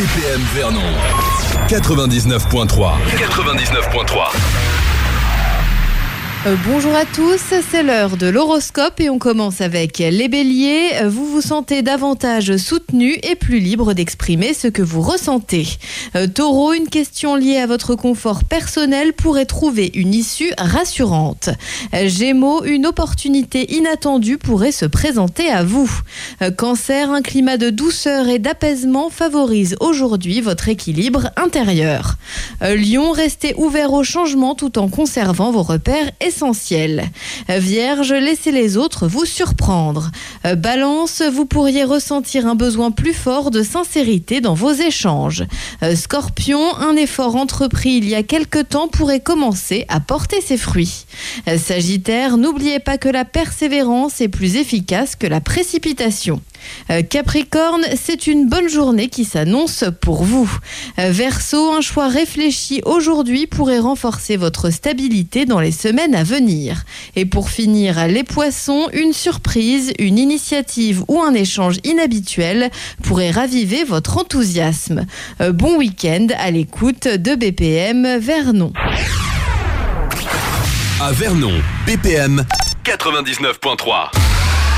BPM Vernon 99.3. Bonjour à tous, c'est l'heure de l'horoscope et on commence avec les béliers. Vous vous sentez davantage soutenu et plus libre d'exprimer ce que vous ressentez. Taureau, une question liée à votre confort personnel pourrait trouver une issue rassurante. Gémeaux, une opportunité inattendue pourrait se présenter à vous. Cancer, un climat de douceur et d'apaisement favorise aujourd'hui votre équilibre intérieur. Lion, restez ouvert au changement tout en conservant vos repères essentiels. Vierge, laissez les autres vous surprendre. Balance, vous pourriez ressentir un besoin plus fort de sincérité dans vos échanges. Scorpion, un effort entrepris il y a quelque temps pourrait commencer à porter ses fruits. Sagittaire, n'oubliez pas que la persévérance est plus efficace que la précipitation. Capricorne, c'est une bonne journée qui s'annonce pour vous. Verseau, un choix réfléchi aujourd'hui pourrait renforcer votre stabilité dans les semaines à venir. Et pour finir, les poissons, une surprise, une initiative ou un échange inhabituel pourrait raviver votre enthousiasme. Bon week-end à l'écoute de BPM Vernon. À Vernon, BPM 99.3.